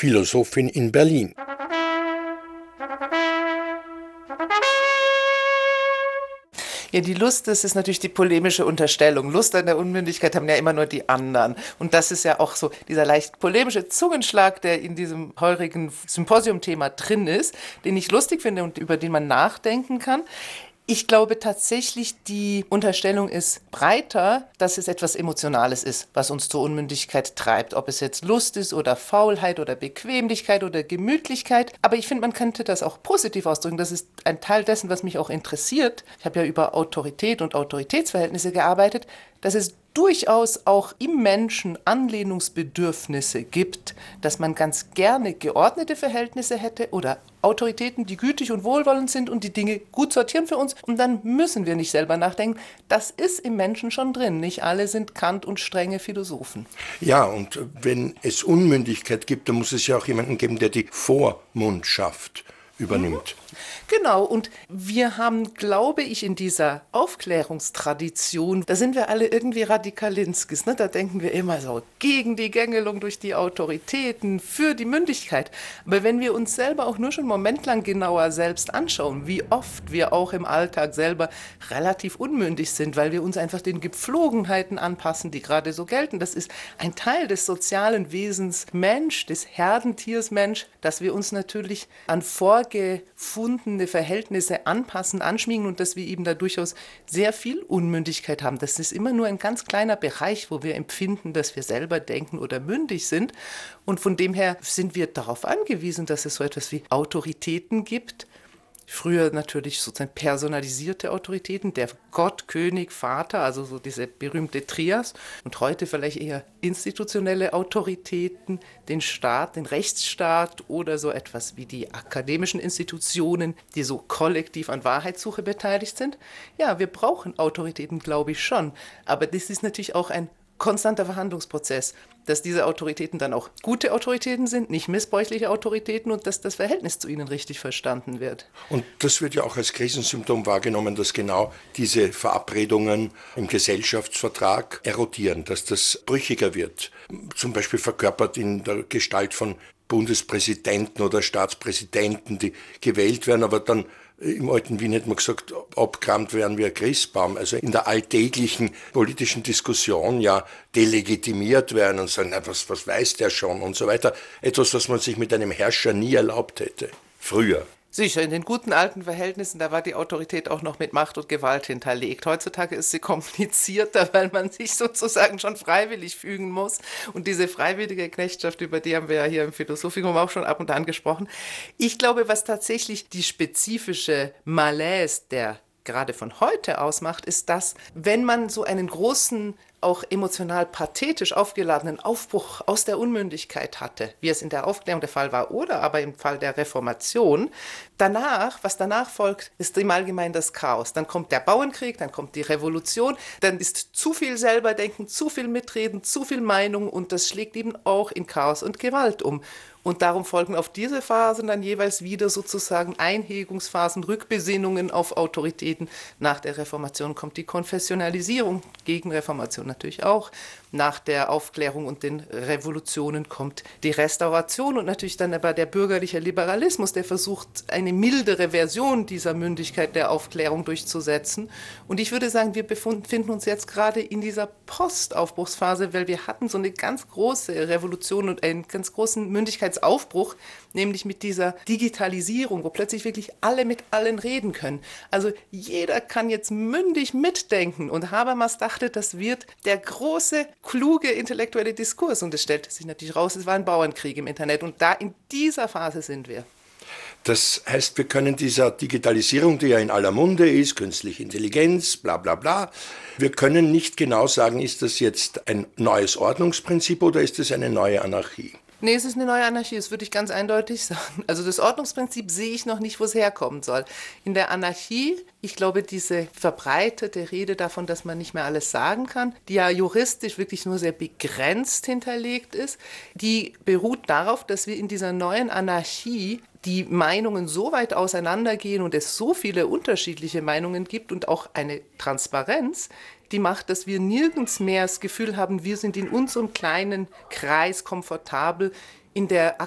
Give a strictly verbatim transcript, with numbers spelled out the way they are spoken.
Philosophin in Berlin. Ja, die Lust, das ist natürlich die polemische Unterstellung. Lust an der Unmündigkeit haben ja immer nur die anderen. Und das ist ja auch so dieser leicht polemische Zungenschlag, der in diesem heurigen Symposium-Thema drin ist, den ich lustig finde und über den man nachdenken kann. Ich glaube tatsächlich, die Unterstellung ist breiter, dass es etwas Emotionales ist, was uns zur Unmündigkeit treibt. Ob es jetzt Lust ist oder Faulheit oder Bequemlichkeit oder Gemütlichkeit. Aber ich finde, man könnte das auch positiv ausdrücken. Das ist ein Teil dessen, was mich auch interessiert. Ich habe ja über Autorität und Autoritätsverhältnisse gearbeitet, dass es durchaus auch im Menschen Anlehnungsbedürfnisse gibt, dass man ganz gerne geordnete Verhältnisse hätte oder Autoritäten, die gütig und wohlwollend sind und die Dinge gut sortieren für uns. Und dann müssen wir nicht selber nachdenken. Das ist im Menschen schon drin. Nicht alle sind Kant und strenge Philosophen. Ja, und wenn es Unmündigkeit gibt, dann muss es ja auch jemanden geben, der die Vormundschaft übernimmt. Genau, und wir haben, glaube ich, in dieser Aufklärungstradition, da sind wir alle irgendwie Radikalinskis, ne? Da denken wir immer so gegen die Gängelung durch die Autoritäten, für die Mündigkeit. Aber wenn wir uns selber auch nur schon einen Moment lang genauer selbst anschauen, wie oft wir auch im Alltag selber relativ unmündig sind, weil wir uns einfach den Gepflogenheiten anpassen, die gerade so gelten. Das ist ein Teil des sozialen Wesens Mensch, des Herdentiers Mensch, dass wir uns natürlich an vorgefundene Verhältnisse anpassen, anschmiegen und dass wir eben da durchaus sehr viel Unmündigkeit haben. Das ist immer nur ein ganz kleiner Bereich, wo wir empfinden, dass wir selber denken oder mündig sind. Und von dem her sind wir darauf angewiesen, dass es so etwas wie Autoritäten gibt. Früher natürlich sozusagen personalisierte Autoritäten, der Gott, König, Vater, also so diese berühmte Trias. Und heute vielleicht eher institutionelle Autoritäten, den Staat, den Rechtsstaat oder so etwas wie die akademischen Institutionen, die so kollektiv an Wahrheitssuche beteiligt sind. Ja, wir brauchen Autoritäten, glaube ich schon. Aber das ist natürlich auch ein konstanter Verhandlungsprozess, dass diese Autoritäten dann auch gute Autoritäten sind, nicht missbräuchliche Autoritäten und dass das Verhältnis zu ihnen richtig verstanden wird. Und das wird ja auch als Krisensymptom wahrgenommen, dass genau diese Verabredungen im Gesellschaftsvertrag erodieren, dass das brüchiger wird. Zum Beispiel verkörpert in der Gestalt von Bundespräsidenten oder Staatspräsidenten, die gewählt werden, aber dann im alten Wien hätte man gesagt, abgerammt werden wie ein Christbaum. Also in der alltäglichen politischen Diskussion ja delegitimiert werden und sagen, na, was, was weiß der schon und so weiter. Etwas, was man sich mit einem Herrscher nie erlaubt hätte. Früher. Sicher, in den guten alten Verhältnissen, da war die Autorität auch noch mit Macht und Gewalt hinterlegt. Heutzutage ist sie komplizierter, weil man sich sozusagen schon freiwillig fügen muss. Und diese freiwillige Knechtschaft, über die haben wir ja hier im Philosophikum auch schon ab und an gesprochen. Ich glaube, was tatsächlich die spezifische Malaise der gerade von heute ausmacht, ist das, wenn man so einen großen, auch emotional pathetisch aufgeladenen Aufbruch aus der Unmündigkeit hatte, wie es in der Aufklärung der Fall war oder aber im Fall der Reformation, danach, was danach folgt, ist im Allgemeinen das Chaos. Dann kommt der Bauernkrieg, dann kommt die Revolution, dann ist zu viel Selberdenken, zu viel Mitreden, zu viel Meinung und das schlägt eben auch in Chaos und Gewalt um. Und darum folgen auf diese Phasen dann jeweils wieder sozusagen Einhegungsphasen, Rückbesinnungen auf Autoritäten. Nach der Reformation kommt die Konfessionalisierung, Gegenreformation natürlich auch. Nach der Aufklärung und den Revolutionen kommt die Restauration und natürlich dann aber der bürgerliche Liberalismus, der versucht, eine mildere Version dieser Mündigkeit der Aufklärung durchzusetzen. Und ich würde sagen, wir befinden uns jetzt gerade in dieser Postaufbruchsphase, weil wir hatten so eine ganz große Revolution und einen ganz großen Mündigkeitsaufbruch, nämlich mit dieser Digitalisierung, wo plötzlich wirklich alle mit allen reden können. Also jeder kann jetzt mündig mitdenken und Habermas dachte, das wird der große, kluge intellektuelle Diskurs und es stellte sich natürlich raus, es war ein Bauernkrieg im Internet und da in dieser Phase sind wir. Das heißt, wir können dieser Digitalisierung, die ja in aller Munde ist, künstliche Intelligenz, bla bla bla, wir können nicht genau sagen, ist das jetzt ein neues Ordnungsprinzip oder ist es eine neue Anarchie? Nee, es ist eine neue Anarchie, das würde ich ganz eindeutig sagen. Also das Ordnungsprinzip sehe ich noch nicht, wo es herkommen soll. In der Anarchie, ich glaube, diese verbreitete Rede davon, dass man nicht mehr alles sagen kann, die ja juristisch wirklich nur sehr begrenzt hinterlegt ist, die beruht darauf, dass wir in dieser neuen Anarchie die Meinungen so weit auseinandergehen und es so viele unterschiedliche Meinungen gibt und auch eine Transparenz, die macht, dass wir nirgends mehr das Gefühl haben, wir sind in unserem kleinen Kreis komfortabel in der